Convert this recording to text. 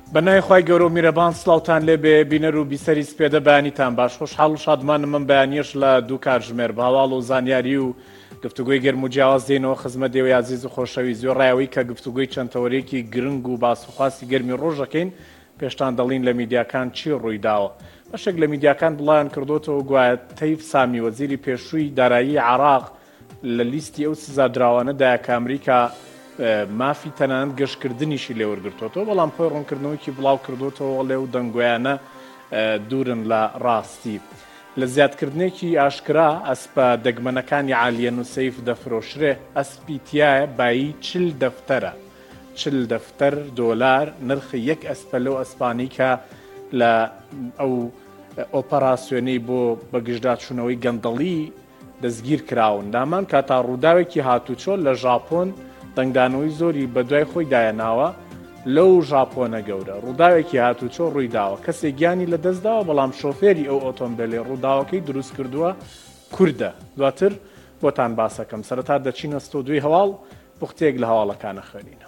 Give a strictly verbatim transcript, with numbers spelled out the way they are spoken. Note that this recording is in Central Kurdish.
بەنای خی گەورە و میرەبان سڵاوتان لێبێ بینەر و بیسەری سپێدە بەیانیتان باش خۆشحاڵ و شادمانم من بەیانیەش لە دوو کاتژمێر بە هەواڵ و زانیاری و گفتوگوی گەرم و جیاواز دێنەوە خزمەت دێوەی عەزیز و خۆشەوی زۆر ڕایەوەی کە گفتوگوی چەند تەوەرێکی گرنگ و باسوخواستی گەرمی ڕۆژەکەین پێشتان دەڵین لە میدیاکان چی ڕوویداوە. بەشێک لە میدیاکان بڵیان کردوتەوە گوایە تەیب سامی وەزیری پێشووی دارایی عێراق لە لیستی ئەو سزادراوانەدایە کە ئەمریکا مافی تەنانەت گەشتکردنیشی لێوەرگرتوتەوە، بەڵام خۆی ڕوونکردنەوەیکی بڵاو کردوتەوە لێو دەنگۆیانە دوورن لە ڕاستی. لە زیادکردنێکی ئاشکرا ئەسپە دەگمەنەکانی عالیە نوسەیف دەفرۆشرێ، ئەسپی تایە بایی چل دەفتەرە چل دەفتەر دۆلار نرخی یەک ئەسپە لەو ئەسپانی کە لە ئەو ئۆپەراسیۆنەی بۆ بەگژداچوونەوەی گەندەڵی دەستگیر کراون. دامان کاتا ڕووداوێکی هاتوچۆ لە ژاپۆن دەنگدانەوەی زۆری بە دوای خۆی دایەناوە لەو ژاپۆنە گەورە. ڕووداوێکی هاتوچۆ ڕوویداوە، کەسێک گیانی لە دەستداوە، بەڵام شۆفێری ئەو ئۆتۆمبیلێ ڕووداوەکەی دروست کردووە کوردە. دواتر بۆتان باسەکەم. سەرەتا دەچینە ستۆدیۆی هەواڵ بوختێک لە هەواڵەکانە خوێنینە.